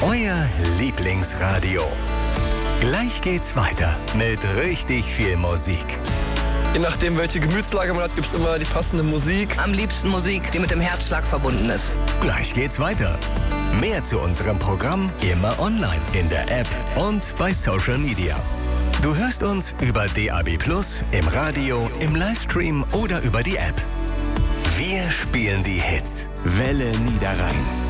Euer Lieblingsradio. Gleich geht's weiter mit richtig viel Musik. Je nachdem, welche Gemütslage man hat, gibt es immer die passende Musik. Am liebsten Musik, die mit dem Herzschlag verbunden ist. Gleich geht's weiter. Mehr zu unserem Programm immer online in der App und bei Social Media. Du hörst uns über DAB+, im Radio, im Livestream oder über die App. Wir spielen die Hits. Welle Niederrhein.